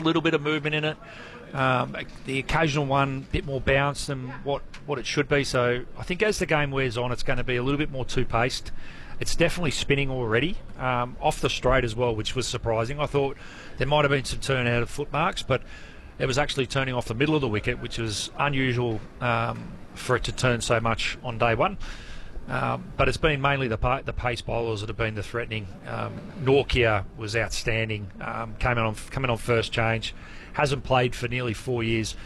little bit of movement in it. The occasional one, a bit more bounce than what it should be. So I think as the game wears on, it's going to be a little bit more two-paced. It's definitely spinning already, off the straight as well, which was surprising. I thought there might have been some turn out of foot marks, but it was actually turning off the middle of the wicket, which was unusual for it to turn so much on day one. But it's been mainly the pace bowlers that have been the threatening. Nortje was outstanding, coming on first change, hasn't played for nearly 4 years.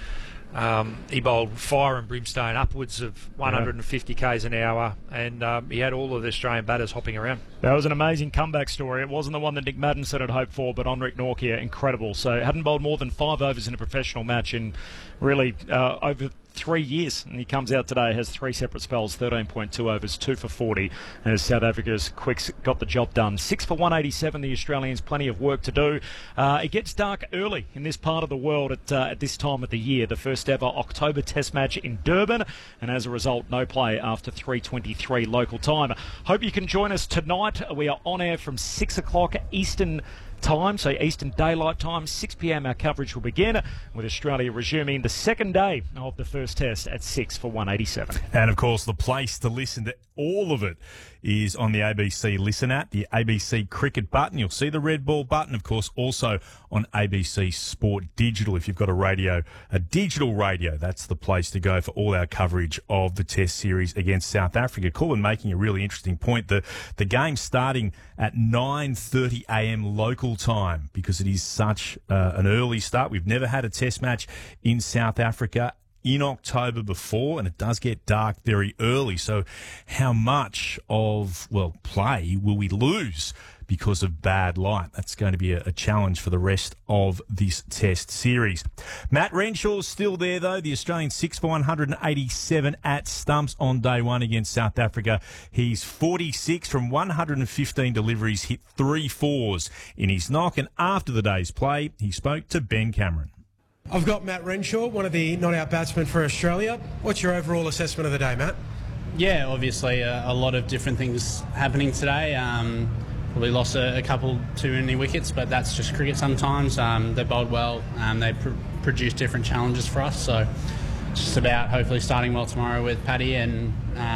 He bowled fire and brimstone upwards of 150 k's an hour, and he had all of the Australian batters hopping around. That was an amazing comeback story. It wasn't the one that Nick Maddinson had hoped for, but Anrich Nortje, incredible. So hadn't bowled more than 5 overs in a professional match in really over 3 years, and he comes out today, has 3 separate spells, 13.2 overs, 2 for 40, as South Africa's quicks got the job done. 6 for 187, the Australians, plenty of work to do. It gets dark early in this part of the world at this time of the year. The first ever October Test match in Durban, and as a result, no play after 3:23 local time. Hope you can join us tonight. We are on air from 6 o'clock Eastern time, so Eastern Daylight Time, 6 p.m. our coverage will begin, with Australia resuming the second day of the first test at 6 for 187. And of course, the place to listen to all of it is on the ABC Listen app, the ABC Cricket button. You'll see the red ball button, of course, also on ABC Sport Digital. If you've got a digital radio, that's the place to go for all our coverage of the Test series against South Africa. Colin making a really interesting point. The game starting at 9:30 a.m. local time, because it is such an early start. We've never had a Test match in South Africa in October before, and it does get dark very early. So how much of, play will we lose because of bad light? That's going to be a challenge for the rest of this Test series. Matt Renshaw's still there, though. The Australian 6 for 187 at stumps on day one against South Africa. He's 46 from 115 deliveries, hit 3 fours in his knock, and after the day's play, he spoke to Ben Cameron. I've got Matt Renshaw, one of the not-out batsmen for Australia. What's your overall assessment of the day, Matt? Yeah, obviously a lot of different things happening today. Probably lost a couple too many wickets, but that's just cricket sometimes. They bowled well. They produced different challenges for us. So it's just about hopefully starting well tomorrow with Paddy and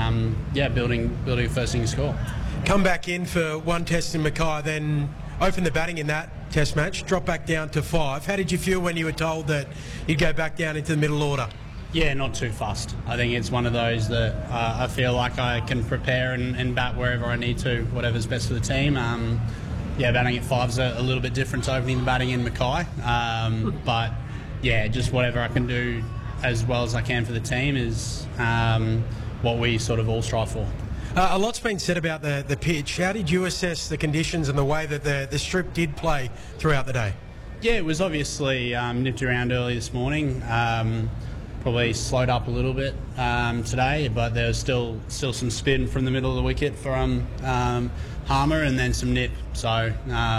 building a first-inning score. Come back in for one test in Mackay, then open the batting in that Test match, drop back down to 5. How did you feel when you were told that you'd go back down into the middle order? Yeah, not too fast. I think it's one of those that I feel like I can prepare and bat wherever I need to, whatever's best for the team. Batting at 5's a little bit different to opening the batting in Mackay. But just whatever I can do as well as I can for the team is what we sort of all strive for. A lot's been said about the pitch. How did you assess the conditions and the way that the strip did play throughout the day? Yeah, it was obviously nipped around early this morning. Probably slowed up a little bit today, but there was still some spin from the middle of the wicket from Harmer, and then some nip. So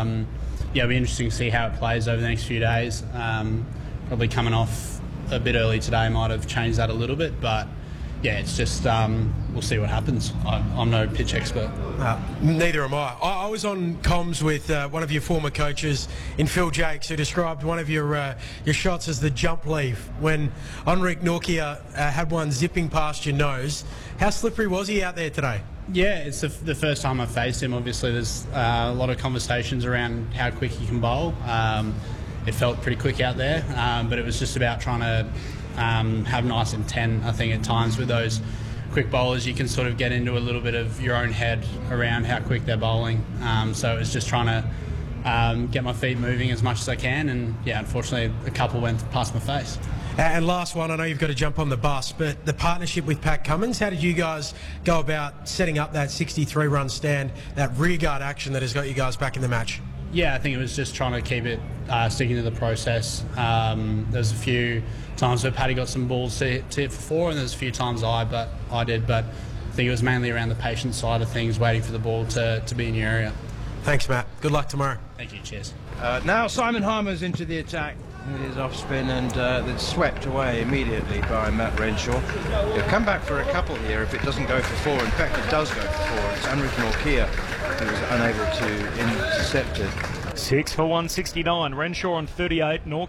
it'll be interesting to see how it plays over the next few days. Probably coming off a bit early today might have changed that a little bit, but it's just we'll see what happens. I'm no pitch expert. Neither am I. I was on comms with one of your former coaches in Phil Jakes, who described one of your shots as the jump leaf when Anrich Nortje had one zipping past your nose. How slippery was he out there today? Yeah, it's the first time I've faced him. Obviously, there's a lot of conversations around how quick he can bowl. It felt pretty quick out there, but it was just about trying to have nice intent. I think at times with those quick bowlers you can sort of get into a little bit of your own head around how quick they're bowling. So it was just trying to get my feet moving as much as I can, and unfortunately a couple went past my face. And last one, I know you've got to jump on the bus, but the partnership with Pat Cummins, how did you guys go about setting up that 63-run stand, that rearguard action that has got you guys back in the match? Yeah, I think it was just trying to keep it sticking to the process. There's a few times where Paddy got some balls to hit for 4, and there's a few times I did, but I think it was mainly around the patience side of things, waiting for the ball to be in your area. Thanks, Matt. Good luck tomorrow. Thank you. Cheers. Now Simon Harmer's into the attack with his off spin, and that's swept away immediately by Matt Renshaw. He'll come back for a couple here if it doesn't go for 4. In fact, it does go for 4. It's Anrich Nortje who was unable to intercept it. 6 for 169. Renshaw on 38. Nortje